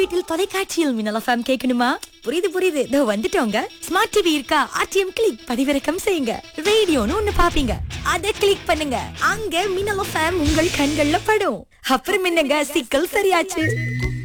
வீட்டில் தொலைக்காட்சியில் மின்னல் எஃப்எம் கேட்கணுமா? புரியுது புரியுது, இதோ வந்துட்டோங்க. ஸ்மார்ட் டிவி இருக்கா? ஆர்டிஎம் கிளிக் பதிவிறக்கம் செய்யுங்க. ரேடியோன்னு ஒண்ணு பாப்பீங்க, அத கிளிக் பண்ணுங்க. அங்க மின்னல் எஃப்எம் உங்கள் கண்கள்ல படும். அப்புறம் என்னங்க, சிக்கல் சரியாச்சு.